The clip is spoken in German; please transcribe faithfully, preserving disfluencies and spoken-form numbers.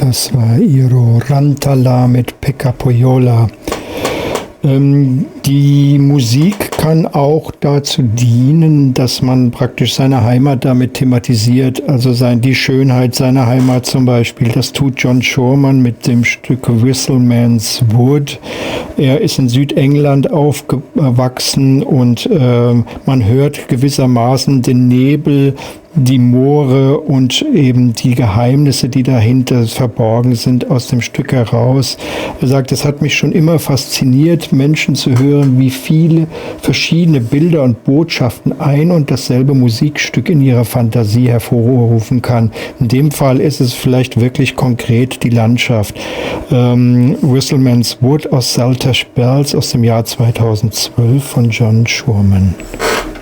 Das war Iro Rantala mit Pekka Pohjola. Ähm, die Musik kann auch dazu dienen, dass man praktisch seine Heimat damit thematisiert, also sein, die Schönheit seiner Heimat zum Beispiel. Das tut John Shoreman mit dem Stück Whistleman's Wood. Er ist in Südengland aufgewachsen und äh, man hört gewissermaßen den Nebel, die Moore und eben die Geheimnisse, die dahinter verborgen sind, aus dem Stück heraus. Er sagt, es hat mich schon immer fasziniert, Menschen zu hören, wie viele verschiedene Bilder und Botschaften ein und dasselbe Musikstück in ihrer Fantasie hervorrufen kann. In dem Fall ist es vielleicht wirklich konkret die Landschaft. Ähm, Whistleman's Wood aus Saltash Bells aus dem Jahr zweitausendzwölf von John Shoreman.